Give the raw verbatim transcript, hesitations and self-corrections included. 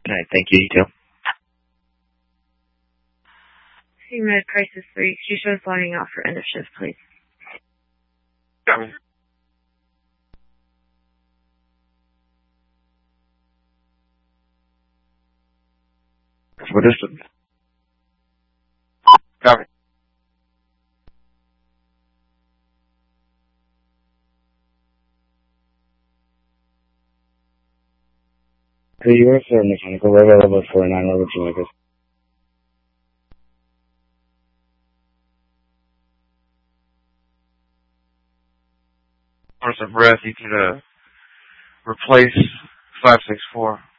All right, thank you. You too. Team Red, Crisis three. Could you show us logging out for end of shift, please? Copy. What is it? Copy. The U S or mechanical red level four nine, what would you like us? For some breath, you could uh, replace five six four.